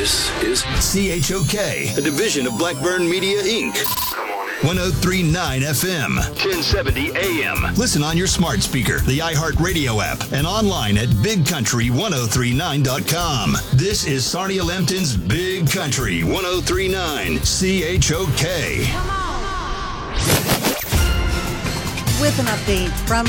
This is CHOK, a division of Blackburn Media, Inc. 103.9 FM, 1070 AM. Listen on your smart speaker, the iHeartRadio app, and online at BigCountry1039.com. This is Sarnia Lambton's Big Country 103.9 CHOK. Come on. With an update from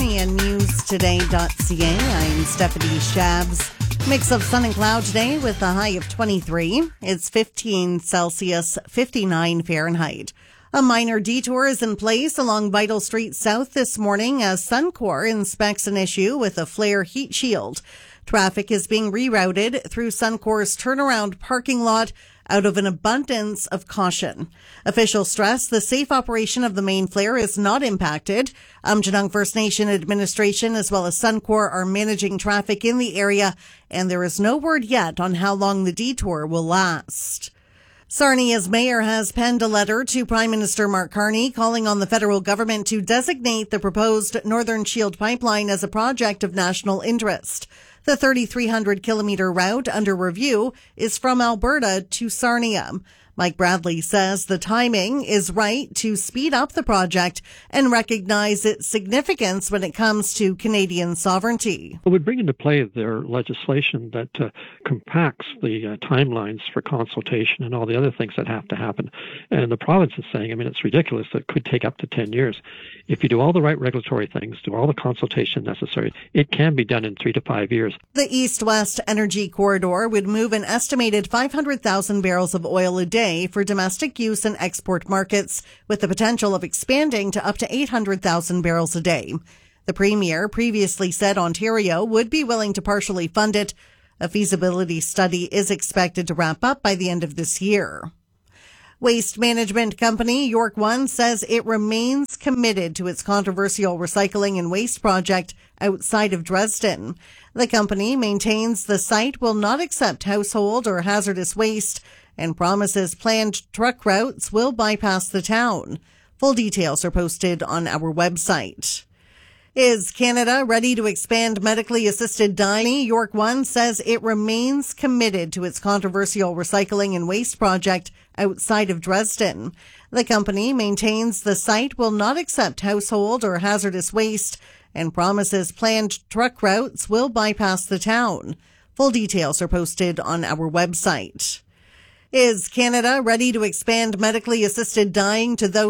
SarniaNewsToday.ca, I'm Stephanie Shabs. Mix of sun and cloud today with a high of 23. It's 15 Celsius, 59 Fahrenheit. A minor detour is in place along Vital Street South this morning as Suncor inspects an issue with a flare heat shield. Traffic is being rerouted through Suncor's turnaround parking lot out of an abundance of caution. Officials stress the safe operation of the main flare is not impacted. Aamjiwnaang First Nation administration as well as Suncor are managing traffic in the area, and there is no word yet on how long the detour will last. Sarnia's mayor has penned a letter to Prime Minister Mark Carney calling on the federal government to designate the proposed Northern Shield pipeline as a project of national interest. The 3,300-kilometer route under review is from Alberta to Sarnia. Mike Bradley says the timing is right to speed up the project and recognize its significance when it comes to Canadian sovereignty. It would bring into play their legislation that compacts the timelines for consultation and all the other things that have to happen. And the province is saying, it's ridiculous. It could take up to 10 years. If you do all the right regulatory things, do all the consultation necessary, it can be done in 3 to 5 years. The East-West Energy Corridor would move an estimated 500,000 barrels of oil a day for domestic use and export markets, with the potential of expanding to up to 800,000 barrels a day. The Premier previously said Ontario would be willing to partially fund it. A feasibility study is expected to wrap up by the end of this year. Waste management company York One says it remains committed to its controversial recycling and waste project outside of Dresden. The company maintains the site will not accept household or hazardous waste and promises planned truck routes will bypass the town. Full details are posted on our website. Is Canada ready to expand medically assisted dying? York One says it remains committed to its controversial recycling and waste project outside of Dresden. The company maintains the site will not accept household or hazardous waste and promises planned truck routes will bypass the town. Full details are posted on our website. Is Canada ready to expand medically assisted dying to those